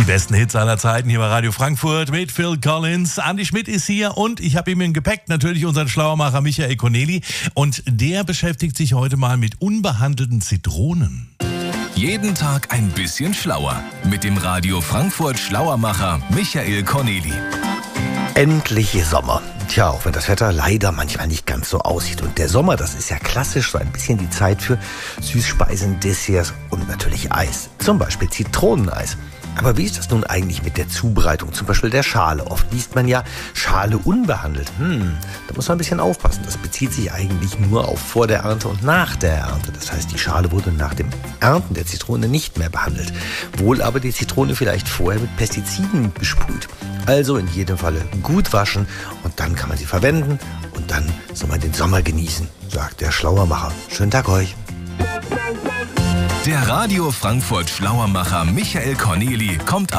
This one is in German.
besten Hits aller Zeiten hier bei Radio Frankfurt mit Phil Collins. Andi Schmidt ist hier und ich habe ihm im Gepäck natürlich unseren Schlauermacher Michael Corneli. Und der beschäftigt sich heute mal mit unbehandelten Zitronen. Jeden Tag ein bisschen schlauer mit dem Radio Frankfurt Schlauermacher Michael Corneli. Endlich Sommer. Tja, auch wenn das Wetter leider manchmal nicht ganz so aussieht. Und der Sommer, das ist ja klassisch so ein bisschen die Zeit für Süßspeisen, Desserts und natürlich Eis. Zum Beispiel Zitroneneis. Aber wie ist das nun eigentlich mit der Zubereitung, zum Beispiel der Schale? Oft liest man ja Schale unbehandelt. Da muss man ein bisschen aufpassen. Das bezieht sich eigentlich nur auf vor der Ernte und nach der Ernte. Das heißt, die Schale wurde nach dem Ernten der Zitrone nicht mehr behandelt. Wohl aber die Zitrone vielleicht vorher mit Pestiziden besprüht. Also in jedem Falle gut waschen und dann kann man sie verwenden und dann soll man den Sommer genießen, sagt der Schlauermacher. Schönen Tag euch. Der Radio Frankfurt Schlauermacher Michael Corneli kommt